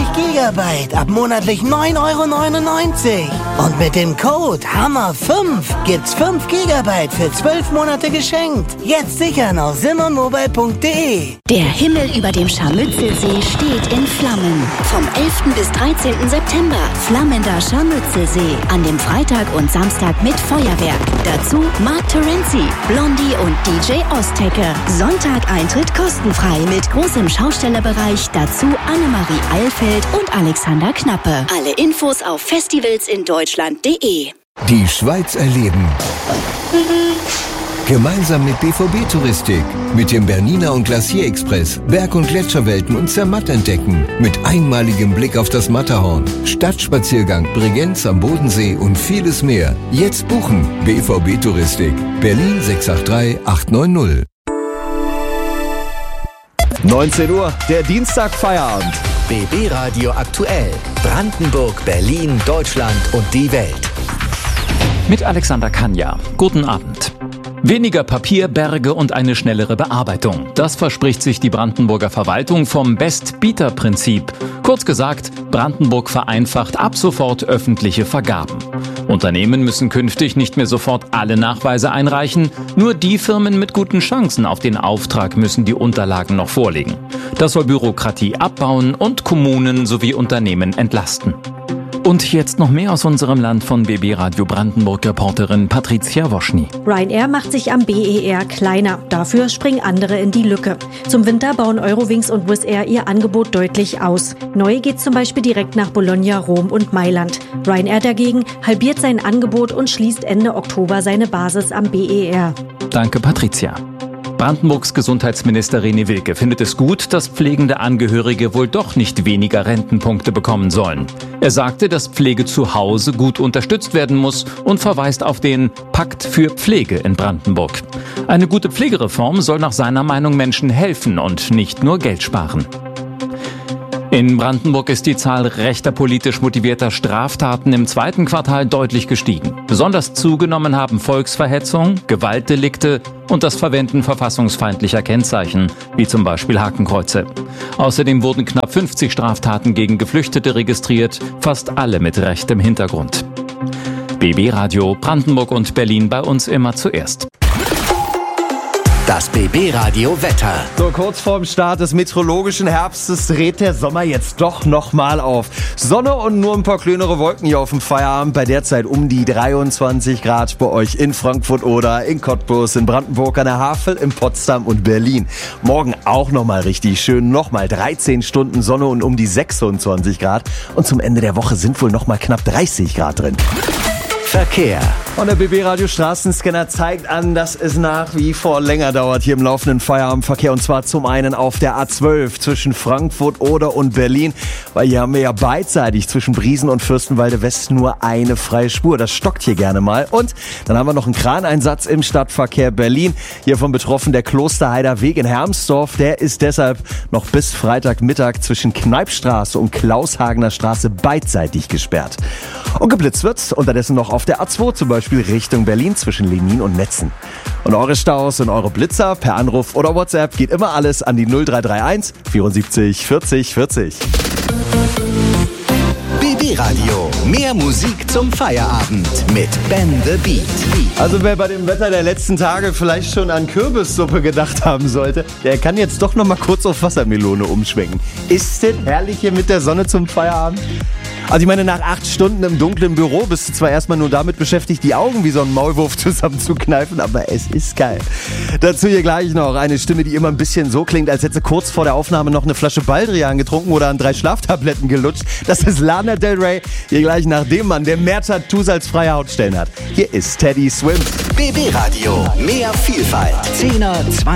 Gigabyte ab monatlich 9,99 €. Und mit dem Code HAMMER5 gibt's 5 Gigabyte für 12 Monate geschenkt. Jetzt sichern auf simonmobile.de. Der Himmel über dem Scharmützelsee steht in Flammen. Vom 11. bis 13. September flammender Scharmützelsee. An dem Freitag und Samstag mit Feuerwerk. Dazu Mark Terenzi, Blondie und DJ Ostecke. Sonntag Eintritt kostenfrei mit großem Schaustellerbereich. Dazu Annemarie Eilfeld und Alexander Knappe. Alle Infos auf festivalsindeutschland.de. Die Schweiz erleben. Gemeinsam mit BVB Touristik, mit dem Bernina und Glacier Express, Berg- und Gletscherwelten und Zermatt entdecken, mit einmaligem Blick auf das Matterhorn, Stadtspaziergang, Bregenz am Bodensee und vieles mehr. Jetzt buchen. BVB Touristik, Berlin 683 890. 19 Uhr, der Dienstag-Feierabend. BB Radio aktuell. Brandenburg, Berlin, Deutschland und die Welt. Mit Alexander Kanja. Guten Abend. Weniger Papierberge und eine schnellere Bearbeitung. Das verspricht sich die Brandenburger Verwaltung vom Best-Bieter-Prinzip. Kurz gesagt, Brandenburg vereinfacht ab sofort öffentliche Vergaben. Unternehmen müssen künftig nicht mehr sofort alle Nachweise einreichen. Nur die Firmen mit guten Chancen auf den Auftrag müssen die Unterlagen noch vorlegen. Das soll Bürokratie abbauen und Kommunen sowie Unternehmen entlasten. Und jetzt noch mehr aus unserem Land von BB Radio Brandenburg-Reporterin Patricia Woschny. Ryanair macht sich am BER kleiner. Dafür springen andere in die Lücke. Zum Winter bauen Eurowings und Wizz Air ihr Angebot deutlich aus. Neu geht zum Beispiel direkt nach Bologna, Rom und Mailand. Ryanair dagegen halbiert sein Angebot und schließt Ende Oktober seine Basis am BER. Danke, Patricia. Brandenburgs Gesundheitsminister René Wilke findet es gut, dass pflegende Angehörige wohl doch nicht weniger Rentenpunkte bekommen sollen. Er sagte, dass Pflege zu Hause gut unterstützt werden muss und verweist auf den Pakt für Pflege in Brandenburg. Eine gute Pflegereform soll nach seiner Meinung Menschen helfen und nicht nur Geld sparen. In Brandenburg ist die Zahl rechter politisch motivierter Straftaten im zweiten Quartal deutlich gestiegen. Besonders zugenommen haben Volksverhetzung, Gewaltdelikte und das Verwenden verfassungsfeindlicher Kennzeichen, wie zum Beispiel Hakenkreuze. Außerdem wurden knapp 50 Straftaten gegen Geflüchtete registriert, fast alle mit rechtem Hintergrund. BB Radio Brandenburg und Berlin bei uns immer zuerst. Das BB Radio Wetter. So, kurz vorm Start des meteorologischen Herbstes dreht der Sommer jetzt doch nochmal auf. Sonne und nur ein paar kleinere Wolken hier auf dem Feierabend. Bei derzeit um die 23 Grad bei euch in Frankfurt oder in Cottbus, in Brandenburg an der Havel, in Potsdam und Berlin. Morgen auch nochmal richtig schön. Nochmal 13 Stunden Sonne und um die 26 Grad. Und zum Ende der Woche sind wohl nochmal knapp 30 Grad drin. Verkehr. Und der BB Radio Straßenscanner zeigt an, dass es nach wie vor länger dauert hier im laufenden Feierabendverkehr. Und zwar zum einen auf der A12 zwischen Frankfurt, Oder und Berlin. Weil hier haben wir ja beidseitig zwischen Briesen und Fürstenwalde West nur eine freie Spur. Das stockt hier gerne mal. Und dann haben wir noch einen Kraneinsatz im Stadtverkehr Berlin. Hiervon betroffen der Klosterheider Weg in Hermsdorf. Der ist deshalb noch bis Freitagmittag zwischen Kneipstraße und Klaushagener Straße beidseitig gesperrt. Und geblitzt wird unterdessen noch auf der A2 zum Beispiel Richtung Berlin zwischen Lenin und Metzen. Und eure Staus und eure Blitzer per Anruf oder WhatsApp geht immer alles an die 0331 74 40 40. BB Radio. Mehr Musik zum Feierabend mit Ben the Beat. Also wer bei dem Wetter der letzten Tage vielleicht schon an Kürbissuppe gedacht haben sollte, der kann jetzt doch noch mal kurz auf Wassermelone umschwenken. Ist das herrlich hier mit der Sonne zum Feierabend? Also ich meine, nach 8 Stunden im dunklen Büro bist du zwar erstmal nur damit beschäftigt, die Augen wie so ein Maulwurf zusammenzukneifen, aber es ist geil. Dazu hier gleich noch eine Stimme, die immer ein bisschen so klingt, als hätte sie kurz vor der Aufnahme noch eine Flasche Baldrian getrunken oder an 3 Schlaftabletten gelutscht. Das ist Lana Del Rey, hier gleich nach dem Mann, der mehr Tattoos als freie Hautstellen hat. Hier ist Teddy Swims. BB Radio, mehr Vielfalt. 10er, 20